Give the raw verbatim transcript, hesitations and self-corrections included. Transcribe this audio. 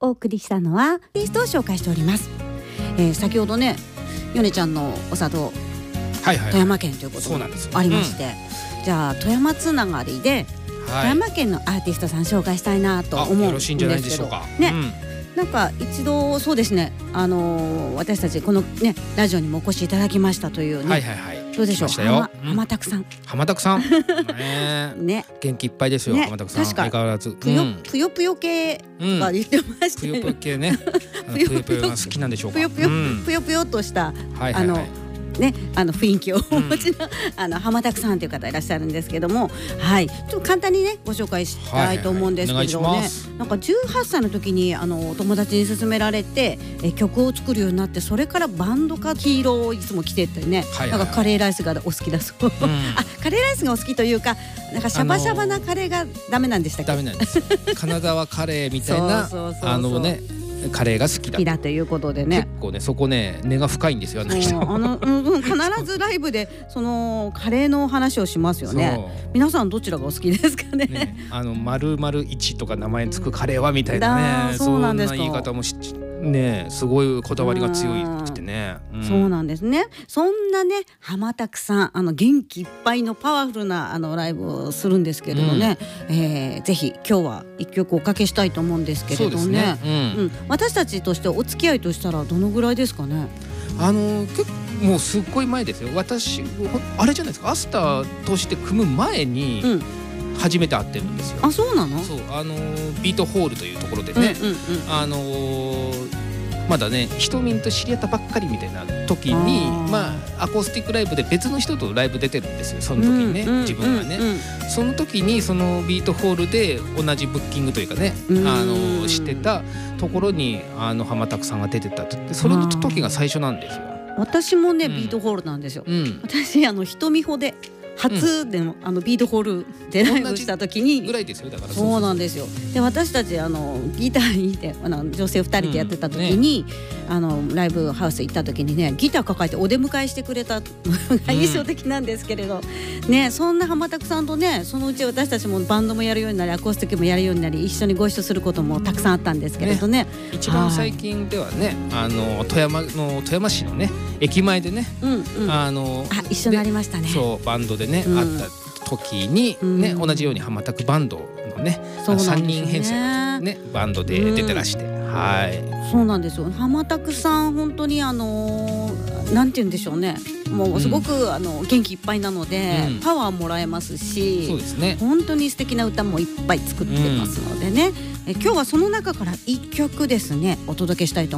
お送りしたのはアーティストを紹介しております。えー、先ほどねヨネちゃんのお里、はいはい、富山県ということがありまして、うん、じゃあ富山つながりで、はい、富山県のアーティストさん紹介したいなと思うんですけど、 よろしいんじゃないでしょうかね、 うん、 なんか一度そうですね、あのー、私たちこのねラジオにもお越しいただきましたというね、はいはいはい、どうでしょう、浜、浜拓さん、 浜拓さんねね、元気いっぱいですよ、ね、浜拓さん。確か相変わらずぷよ、うん、ぷよぷよ系とか言ってましたね、 ぷよぷよ系ねぷよぷよが好きなんでしょうか。 ぷよぷよ、うん、ぷよぷよとした、はいはいはい、あのね、あの雰囲気をお持ちの、うん、あの浜拓さんという方いらっしゃるんですけども、はい、ちょっと簡単にねご紹介したいと思うんですけどね、はいはいはい、なんかじゅうはっさいの時にあの友達に勧められてえ曲を作るようになって、それからバンドかヒーローをいつも着てってね、はいはいはい、なんかカレーライスがお好きだそう、うん、あカレーライスがお好きというか、なんかシャバシャバなカレーがダメなんでしたっけ。 ダメなんですよ金沢カレーみたいなあのねカレーが好きだ, 好きだということでね、 結構ねそこね根が深いんですよ、あの人あの、うん、必ずライブでそのカレーの話をしますよね。皆さんどちらがお好きですか ね, ねあの丸々いちとか名前つくカレーはみたいなね、 そうなんですか。 そんな言い方もしね、すごいこだわりが強いくてね、 うん、そうなんですね。そんなね浜拓さん、あの元気いっぱいのパワフルなあのライブをするんですけれどね、うん、えー、ぜひ今日は一曲おかけしたいと思うんですけれど ね, そうですね、うんうん、私たちとしてお付き合いとしたらどのぐらいですかね。 あの結構もうすっごい前ですよ。私あれじゃないですか、アスターとして組む前に、うん、初めて会ってるんですよ。 あ、そうなの。 そう、あのビートホールというところでね、うんうんうん、あのー、まだねひとみんと知り合ったばっかりみたいな時に、まあアコースティックライブで別の人とライブ出てるんですよ、その時にね、うんうん、自分がね、うんうん、その時にそのビートホールで同じブッキングというかね、あのしてたところにあの浜拓さんが出てたって、それの時が最初なんですよ。 私もね、うん、ビートホールなんですよ、うん、私あのひとみほで初でも、うん、あのビートホールでライブした時にぐらいですよ。だからそうなんですよ。で私たちあのギターにいてあの女性ふたりでやってた時に、うんね、あのライブハウス行った時にねギター抱えてお出迎えしてくれたのが印象的なんですけれど、うん、ね、そんな浜拓さんとねそのうち私たちもバンドもやるようになりアコースティックもやるようになり一緒にご一緒することもたくさんあったんですけれどね、ね、 一番最近ではね、あの富山の富山市のね駅前でね、うんうん、あのあ一緒になりましたね。 そうバンドでね、うん、会った時にね、うん、同じように浜拓バンドのねさんにん編成の、ね、バンドで出てらして、うん、はい、そうなんですよ。 浜拓さん本当にあのー、なんて言うんでしょうね、もうすごく、うん、あの元気いっぱいなので、うん、パワーもらえますし、 そうですね、 本当に素敵な歌もいっぱい作ってますのでね、うん、え今日はその中からいっきょくですねお届けしたいと思います。